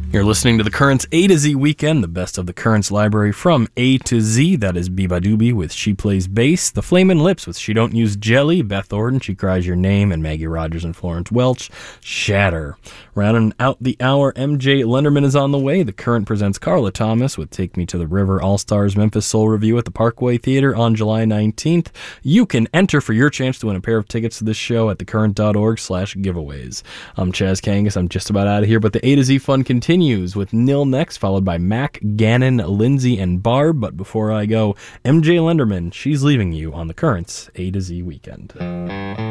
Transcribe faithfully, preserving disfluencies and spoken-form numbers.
You're listening to the Currents A to Z Weekend, the best of the Currents library from A to Z. That is Biba Doobie with She Plays Bass, The Flamin' Lips with She Don't Use Jelly, Beth Orton, She Cries Your Name, and Maggie Rogers and Florence Welch, Shatter. Rounding out the hour, M J Lenderman is on the way. The Current presents Carla Thomas with Take Me to the River All-Stars Memphis Soul Review at the Parkway Theater on July nineteenth. You can enter for your chance to win a pair of tickets to this show at thecurrent.org slash giveaways. I'm Chaz Kangas. I'm just about out of here, but the A to Z fun continues with Nil next, followed by Mac, Gannon, Lindsay, and Barb. But before I go, M J Lenderman, she's leaving you on the Currents A to Z Weekend.